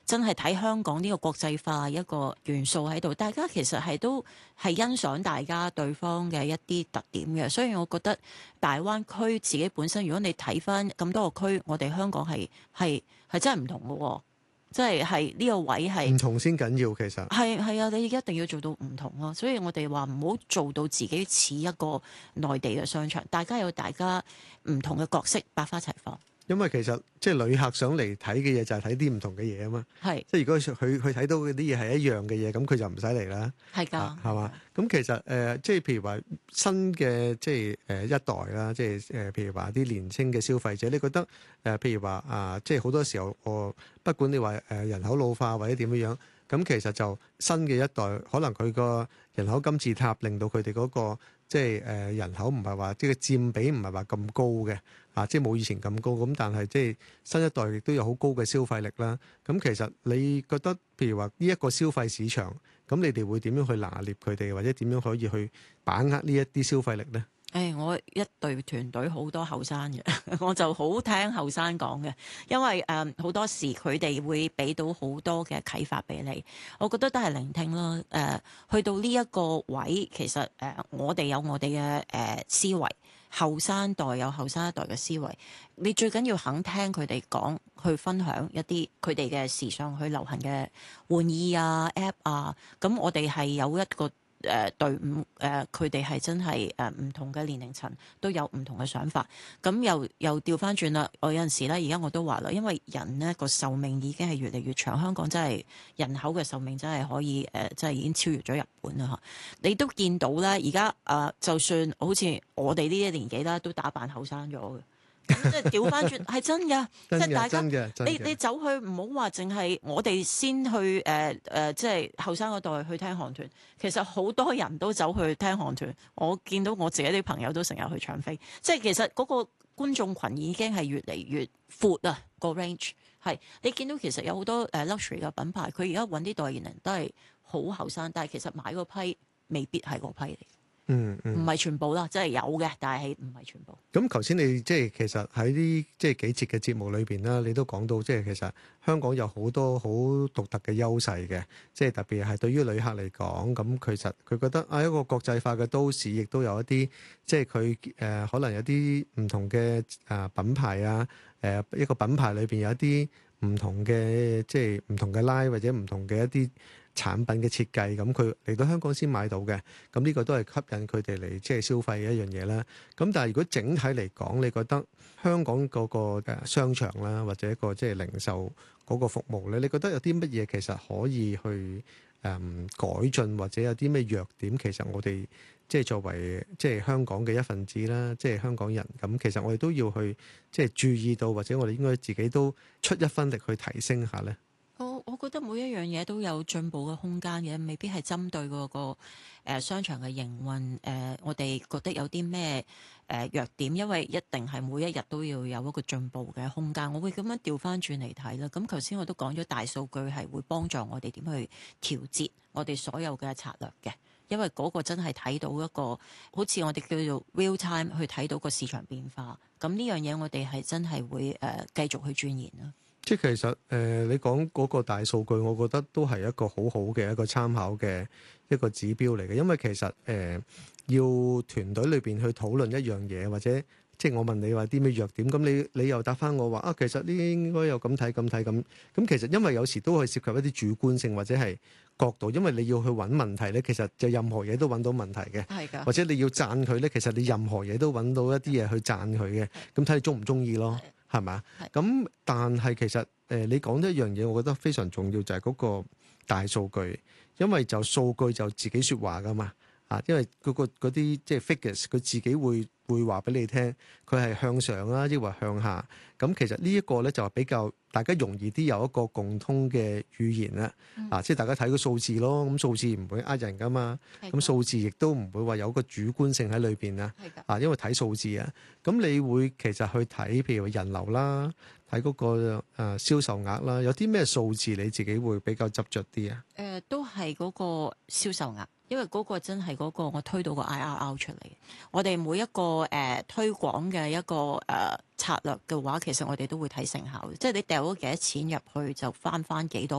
真係睇香港呢個國際化一個元素喺度，大家其實係都係欣賞大家對方嘅一啲特點嘅，所以我覺得大灣區自己本身，如果你睇翻咁多個區，我哋香港係真係唔同嘅喎。即係呢個位係唔同先緊要，其實係啊！你一定要做到唔同咯，所以我哋話唔好做到自己似一個內地嘅商場，大家有大家唔同嘅角色，百花齊放。 因為其實即係旅客想嚟睇嘅嘢就係睇啲唔同嘅嘢啊嘛。 係即係如果佢睇到嗰啲嘢係一樣嘅嘢，咁佢就唔使嚟啦。 係㗎， 係嘛？咁其實即係譬如話新嘅即係一代啦，即係譬如話啲年青嘅消費者，你覺得譬如話即係好多時候不管你話人口老化或者點樣，咁其實就新嘅一代可能佢個人口金字塔令到佢哋嗰個即係人口唔係話即係佔比唔係話咁高嘅即係冇以前咁高。咁但係即係新一代亦都有好高嘅消費力啦。咁其實你覺得譬如話呢一個消費市場，咁你哋會點樣去拿捏佢哋，或者點樣可以去把握呢一啲消費力呢？ 我一隊團隊好多後生嘅，我就好聽後生講嘅，因為好多時佢哋會俾到好多嘅啟發俾你，我覺得都係聆聽咯。去到呢一個位，其實我哋有我哋嘅思維，後生代有後生一代嘅思維，你最緊要肯聽佢哋講，去分享一啲佢哋嘅時尚去流行嘅玩意啊 App 啊，咁我哋係有一個隊伍，佢哋係真係唔同嘅年齡層都有唔同嘅想法，咁又調翻轉啦。我有陣時咧，而家我都話啦，因為人呢個壽命已經係越嚟越長，香港真係人口嘅壽命真係可以真係已經超越咗日本啦嚇。你都見到咧，而家就算好似我哋呢啲年紀啦，都打扮後生咗嘅。即係調翻轉係真㗎，即係大家你走去唔好話淨係我哋先去即係後生嗰代去聽韓團，其實好多人都走去聽韓團。我見到我自己啲朋友都成日去搶飛，即係其實嗰個觀眾群已經係越嚟越闊啊，個 range 係你見到其實有好多luxury 嘅品牌，佢而家揾啲代言人都係好後生，但係其實買嗰批未必係嗰批嚟。唔係全部啦，即係有嘅，但係唔係全部。 咁頭先你即係其實喺啲即係幾節嘅節目裏邊啦，你都講到即係其實香港有好多好獨特嘅優勢嘅，即係特別係對於旅客嚟講，咁其實佢覺得一個國際化嘅都市，亦都有一啲即係佢可能有啲唔同嘅品牌啊，一個品牌裏邊有一啲唔同嘅即係唔同嘅拉或者唔同嘅一啲產品嘅設計，咁佢嚟到香港先買到嘅，咁呢個都係吸引佢哋嚟即係消費嘅一樣嘢啦。咁但係如果整體嚟講，你覺得香港嗰個商場啦，或者一個即係零售嗰個服務咧，你覺得有啲乜嘢其實可以去改進，或者有啲咩弱點？其實我哋即係作為即係香港嘅一份子啦，即係香港人，咁其實我哋都要去即係注意到，或者我哋應該自己都出一分力去提升下咧。 我覺得每一樣嘢都有進步嘅空間嘅，未必係針對嗰個商場嘅營運。我哋覺得有啲咩弱點，因為一定係每一日都要有一個進步嘅空間。我會咁樣調翻轉嚟睇啦。咁頭先我都講咗大數據係會幫助我哋點去調節我哋所有嘅策略嘅，因為嗰個真係睇到一個好似我哋叫做 real time 去睇到個市場變化。咁呢樣嘢我哋係真係會繼續去鑽研啦。 即係其實你講嗰個大數據，我覺得都係一個好好嘅一個參考嘅一個指標嚟嘅，因為其實要團隊裏邊去討論一樣嘢，或者即係我問你話啲咩弱點，咁你又答翻我話其實呢應該有咁睇咁睇咁。咁其實因為有時都係涉及一啲主觀性或者係角度，因為你要去揾問題咧，其實就任何嘢都揾到問題嘅， 係㗎。 或者你要讚佢咧，其實你任何嘢都揾到一啲嘢去讚佢嘅，咁睇你中唔中意咯。係嘛？咁但係其實你講一樣嘢，我覺得非常重要，就係嗰個大數據，因為就數據就自己說話噶嘛。因為嗰啲即係 figures，佢自己會話俾你聽，佢係向上啊，抑或向下。咁其實呢一個咧就係比較大家容易啲有一個共通嘅語言啦。即係大家睇個數字咯，咁數字唔會呃人噶嘛。咁數字亦都唔會話有個主觀性喺裏邊啊。因為睇數字啊，咁你會其實去睇譬如人流啦，睇嗰個銷售額啦，有啲咩數字你自己會比較執着啲啊？ 都係嗰個銷售額。因為嗰個真係嗰個我推到個 IRR 出嚟，我哋每一個推廣嘅一個策略嘅話，其實我哋都會睇成效，即係你掉咗幾多錢入去就翻幾多。